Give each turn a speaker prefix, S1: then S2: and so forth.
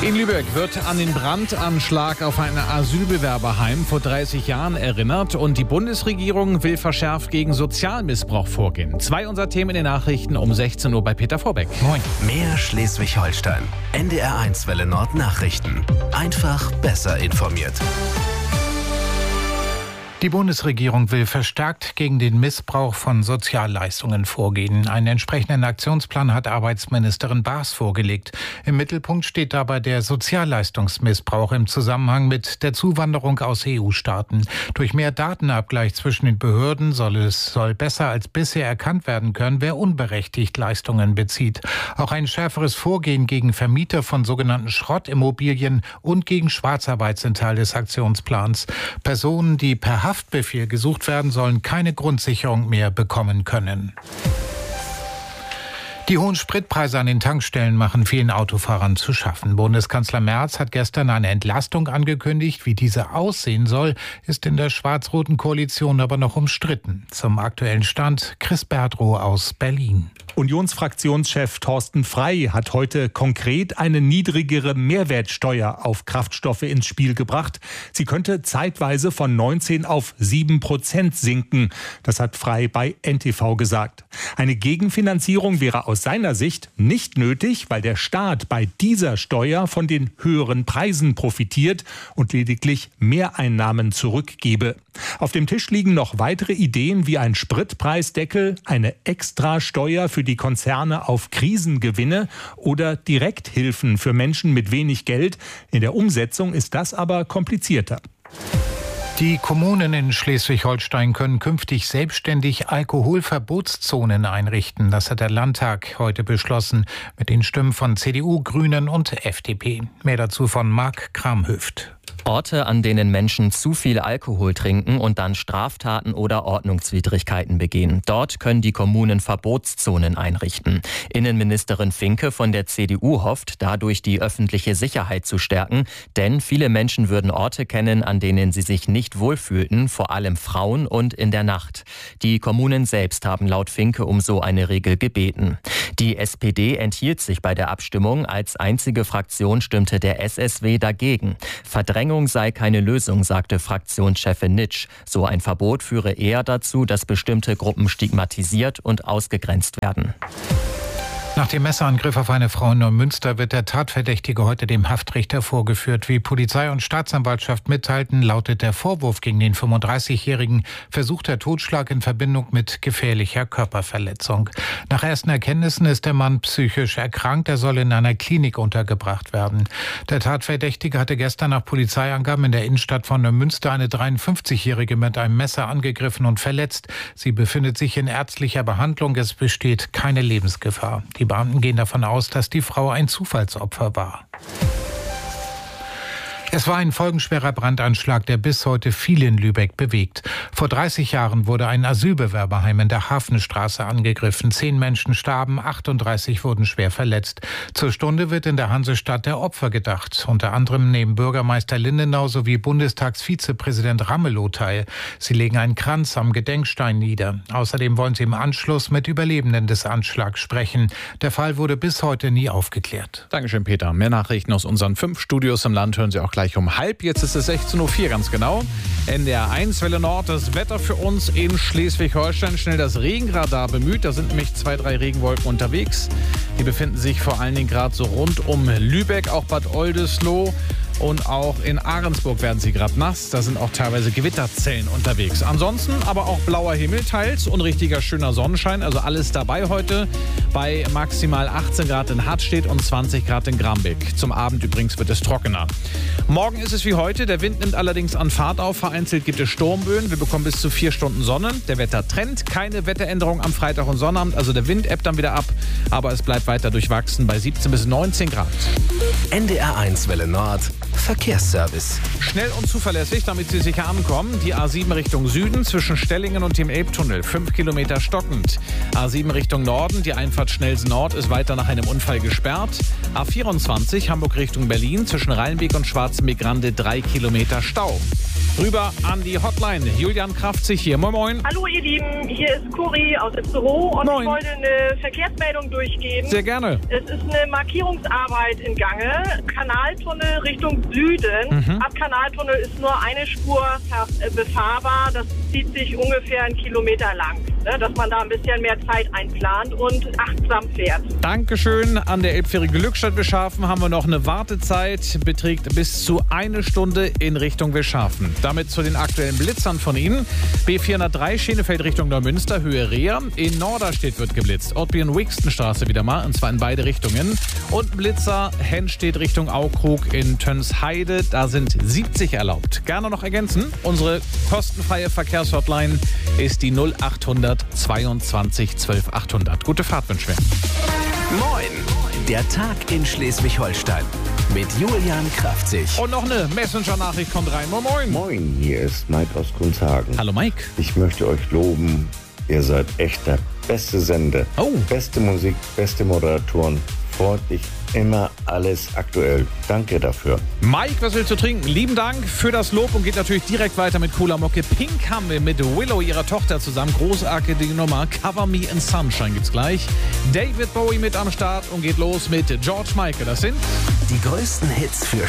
S1: In Lübeck wird an den Brandanschlag auf ein Asylbewerberheim vor 30 Jahren erinnert und die Bundesregierung will verschärft gegen Sozialmissbrauch vorgehen. 2 unserer Themen in den Nachrichten um 16 Uhr bei Peter Vorbeck.
S2: Moin. Mehr Schleswig-Holstein. NDR1 Welle Nord Nachrichten. Einfach besser informiert.
S3: Die Bundesregierung will verstärkt gegen den Missbrauch von Sozialleistungen vorgehen. Einen entsprechenden Aktionsplan hat Arbeitsministerin Baas vorgelegt. Im Mittelpunkt steht dabei der Sozialleistungsmissbrauch im Zusammenhang mit der Zuwanderung aus EU-Staaten. Durch mehr Datenabgleich zwischen den Behörden soll besser als bisher erkannt werden können, wer unberechtigt Leistungen bezieht. Auch ein schärferes Vorgehen gegen Vermieter von sogenannten Schrottimmobilien und gegen Schwarzarbeit sind Teil des Aktionsplans. Personen, die per Haftbefehl gesucht werden, sollen keine Grundsicherung mehr bekommen können. Die hohen Spritpreise an den Tankstellen machen vielen Autofahrern zu schaffen. Bundeskanzler Merz hat gestern eine Entlastung angekündigt. Wie diese aussehen soll, ist in der schwarz-roten Koalition aber noch umstritten. Zum aktuellen Stand Chris Berdrow aus Berlin.
S4: Unionsfraktionschef Thorsten Frey hat heute konkret eine niedrigere Mehrwertsteuer auf Kraftstoffe ins Spiel gebracht. Sie könnte zeitweise von 19 auf 7% sinken. Das hat Frey bei NTV gesagt. Eine Gegenfinanzierung wäre aus seiner Sicht nicht nötig, weil der Staat bei dieser Steuer von den höheren Preisen profitiert und lediglich Mehreinnahmen zurückgebe. Auf dem Tisch liegen noch weitere Ideen wie ein Spritpreisdeckel, eine Extrasteuer für die Konzerne auf Krisengewinne oder Direkthilfen für Menschen mit wenig Geld. In der Umsetzung ist das aber komplizierter.
S3: Die Kommunen in Schleswig-Holstein können künftig selbstständig Alkoholverbotszonen einrichten. Das hat der Landtag heute beschlossen mit den Stimmen von CDU, Grünen und FDP. Mehr dazu von Marc Kramhöft.
S5: Orte, an denen Menschen zu viel Alkohol trinken und dann Straftaten oder Ordnungswidrigkeiten begehen. Dort können die Kommunen Verbotszonen einrichten. Innenministerin Finke von der CDU hofft, dadurch die öffentliche Sicherheit zu stärken. Denn viele Menschen würden Orte kennen, an denen sie sich nicht wohlfühlten, vor allem Frauen und in der Nacht. Die Kommunen selbst haben laut Finke um so eine Regel gebeten. Die SPD enthielt sich bei der Abstimmung. Als einzige Fraktion stimmte der SSW dagegen. Verdrängung sei keine Lösung, sagte Fraktionschefin Nitsch. So ein Verbot führe eher dazu, dass bestimmte Gruppen stigmatisiert und ausgegrenzt werden.
S3: Nach dem Messerangriff auf eine Frau in Neumünster wird der Tatverdächtige heute dem Haftrichter vorgeführt. Wie Polizei und Staatsanwaltschaft mitteilten, lautet der Vorwurf gegen den 35-Jährigen versuchter Totschlag in Verbindung mit gefährlicher Körperverletzung. Nach ersten Erkenntnissen ist der Mann psychisch erkrankt. Er soll in einer Klinik untergebracht werden. Der Tatverdächtige hatte gestern nach Polizeiangaben in der Innenstadt von Neumünster eine 53-Jährige mit einem Messer angegriffen und verletzt. Sie befindet sich in ärztlicher Behandlung. Es besteht keine Lebensgefahr. Die Beamten gehen davon aus, dass die Frau ein Zufallsopfer war. Es war ein folgenschwerer Brandanschlag, der bis heute viele in Lübeck bewegt. Vor 30 Jahren wurde ein Asylbewerberheim in der Hafenstraße angegriffen. 10 Menschen starben, 38 wurden schwer verletzt. Zur Stunde wird in der Hansestadt der Opfer gedacht. Unter anderem nehmen Bürgermeister Lindenau sowie Bundestagsvizepräsident Ramelow teil. Sie legen einen Kranz am Gedenkstein nieder. Außerdem wollen sie im Anschluss mit Überlebenden des Anschlags sprechen. Der Fall wurde bis heute nie aufgeklärt.
S1: Dankeschön, Peter. Mehr Nachrichten aus unseren 5 Studios im Land hören Sie auch gleich um halb. Jetzt ist es 16.04 Uhr ganz genau. NDR1 Welle Nord, das Wetter für uns in Schleswig-Holstein. Schnell das Regenradar bemüht. Da sind nämlich 2, 3 Regenwolken unterwegs. Die befinden sich vor allen Dingen gerade so rund um Lübeck, auch Bad Oldesloe. Und auch in Ahrensburg werden sie gerade nass. Da sind auch teilweise Gewitterzellen unterwegs. Ansonsten aber auch blauer Himmel teils und richtiger schöner Sonnenschein. Also alles dabei heute bei maximal 18 Grad in Hartstedt und 20 Grad in Grambeck. Zum Abend übrigens wird es trockener. Morgen ist es wie heute. Der Wind nimmt allerdings an Fahrt auf. Vereinzelt gibt es Sturmböen. Wir bekommen bis zu 4 Stunden Sonne. Der Wettertrend, keine Wetteränderung am Freitag und Sonnabend. Also der Wind ebbt dann wieder ab. Aber es bleibt weiter durchwachsen bei 17 bis 19 Grad.
S2: NDR1 Welle Nord. Verkehrsservice.
S1: Schnell und zuverlässig, damit Sie sicher ankommen. Die A7 Richtung Süden zwischen Stellingen und dem Elbtunnel. 5 Kilometer stockend. A7 Richtung Norden. Die Einfahrt Schnellsen Nord ist weiter nach einem Unfall gesperrt. A24 Hamburg Richtung Berlin zwischen Rheinweg und Schwarzenbeck-Grande 3 Kilometer Stau. Rüber an die Hotline. Julian Kraftzig hier. Moin, moin.
S6: Hallo ihr Lieben, hier ist Cori aus Itzehoe und
S1: Moin.
S6: Ich wollte eine Verkehrsmeldung durchgeben.
S1: Sehr gerne.
S6: Es ist eine Markierungsarbeit in Gange. Kanaltunnel Richtung Süden. Ab Kanaltunnel ist nur eine Spur befahrbar. Das zieht sich ungefähr 1 Kilometer lang. Ne, dass man da ein bisschen mehr Zeit einplant und achtsam fährt.
S1: Dankeschön. An der Elbfähre Glückstadt Wischhafen haben wir noch eine Wartezeit, beträgt bis zu 1 Stunde in Richtung Wischhafen. Damit zu den aktuellen Blitzern von Ihnen. B403 Schenefeld Richtung Neumünster, Höhe Reher. In Norderstedt wird geblitzt. Ortbieren-Wixtenstraße wieder mal, und zwar in beide Richtungen. Und Blitzer Hennstedt Richtung Aukrug in Tönsheide. Da sind 70 erlaubt. Gerne noch ergänzen. Unsere kostenfreie Verkehrshotline ist die 0800 22 12 800. Gute Fahrt wünschen wir.
S2: Moin, der Tag in Schleswig-Holstein mit Julian Kraftzig.
S1: Und noch eine Messenger-Nachricht kommt rein. Moin, moin.
S7: Moin, hier ist Mike aus Gunzhagen.
S1: Hallo Mike.
S7: Ich möchte euch loben, ihr seid echt der beste Sender.
S1: Oh.
S7: Beste Musik, beste Moderatoren, freundlich, immer alles aktuell. Danke dafür.
S1: Mike, was willst du trinken? Lieben Dank für das Lob und geht natürlich direkt weiter mit cooler Mucke. Pink haben wir mit Willow, ihrer Tochter, zusammen. Großartige Nummer. Cover Me in Sunshine gibt's gleich. David Bowie mit am Start und geht los mit George Michael. Das sind
S2: Die größten Hits für